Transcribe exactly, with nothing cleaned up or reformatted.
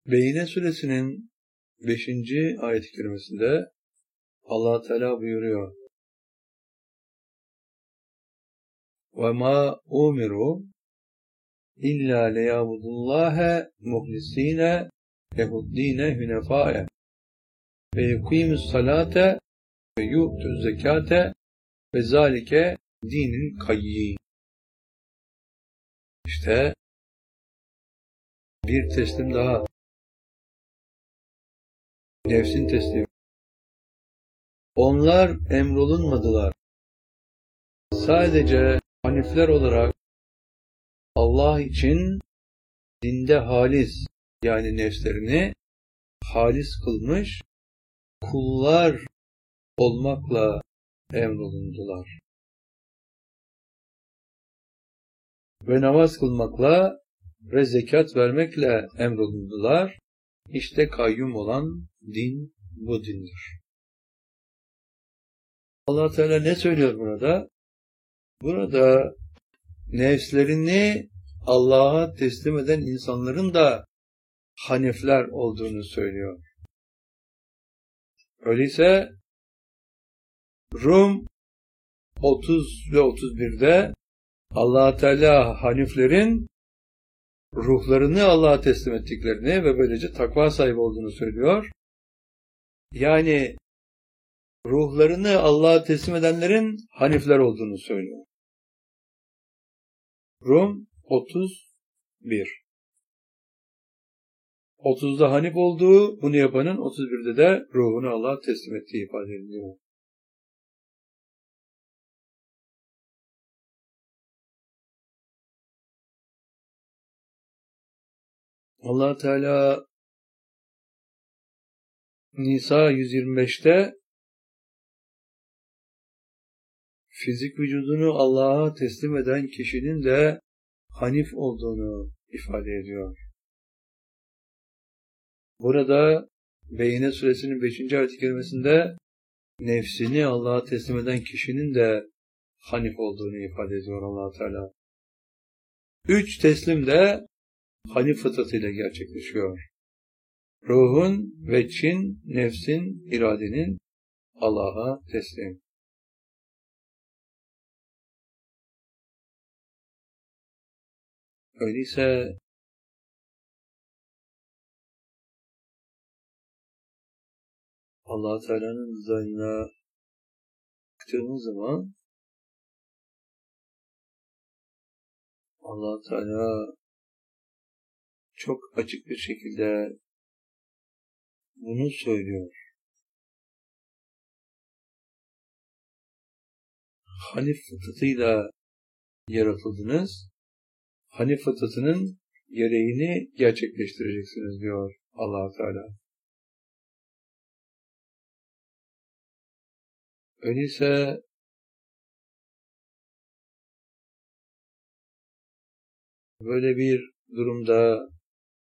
Beyyine suresinin beşinci ayet-i kerimesinde Allah Teala buyuruyor: وَمَا اُمِرُوا اِلَّا لِيَعْبُدُوا اللّٰهَ مُخْلِص۪ينَ لَهُ الدِّينَ هُنَفَاءَ وَيُقِيمُوا الصَّلَاةَ وَيُؤْتُوا الزَّكَاةَ وَذَٰلِكَ دِينُ الْقَيِّيمِ. İşte bir teslim daha. Nefsin teslimi. Onlar emrolunmadılar. Sadece hanifler olarak Allah için dinde halis, yani nefslerini halis kılmış kullar olmakla emrolundular. Ve namaz kılmakla ve zekat vermekle emrolundular. İşte kayyum olan din bu dindir. Allah Teala ne söylüyor burada? Burada nefslerini Allah'a teslim eden insanların da hanifler olduğunu söylüyor. Öyleyse Rum otuz ve otuz birde Allah Teala haniflerin ruhlarını Allah'a teslim ettiklerini ve böylece takva sahibi olduğunu söylüyor. Yani ruhlarını Allah'a teslim edenlerin hanifler olduğunu söylüyor. Rum otuz bir. otuzda hanif olduğu, bunu yapanın otuz birde de ruhunu Allah'a teslim ettiği ifade ediliyor. Allah Teala Nisa yüz yirmi beşte fizik vücudunu Allah'a teslim eden kişinin de hanif olduğunu ifade ediyor. Burada Beyyine suresinin beşinci ayet-i kerimesinde nefsini Allah'a teslim eden kişinin de hanif olduğunu ifade ediyor Allah Teala. Üç teslim de hanif fıtratıyla gerçekleşiyor. Ruhun ve çin, nefsin, iradenin Allah'a teslim. Öyleyse Allah Teala'nın dizaynına baktığımız zaman Allah Teala çok açık bir şekilde bunu söylüyor. Hanif fıtratıyla yaratıldınız. Hanif fıtratının gereğini gerçekleştireceksiniz diyor Allah Teala. Öyleyse böyle bir durumda